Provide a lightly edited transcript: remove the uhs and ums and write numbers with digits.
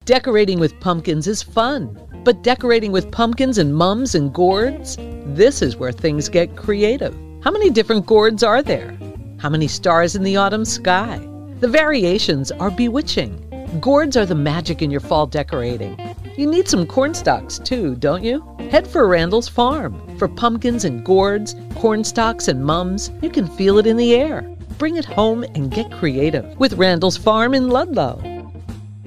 Decorating with pumpkins is fun, but decorating with pumpkins and mums and gourds? This is where things get creative. How many different gourds are there? How many stars in the autumn sky? The variations are bewitching. Gourds are the magic in your fall decorating. You need some corn stalks too, don't you? Head for Randall's Farm. For pumpkins and gourds, corn stalks and mums, you can feel it in the air. Bring it home and get creative with Randall's Farm in Ludlow.